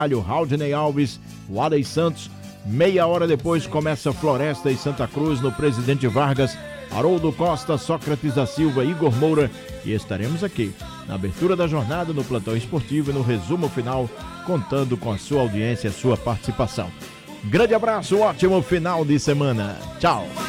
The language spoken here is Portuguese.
Raudney Alves, Wadley Santos. Meia hora depois começa Floresta e Santa Cruz no Presidente Vargas, Haroldo Costa, Sócrates da Silva, Igor Moura, e estaremos aqui na abertura da jornada, no plantão esportivo e no resumo final, contando com a sua audiência e a sua participação. Grande abraço, ótimo final de semana. Tchau!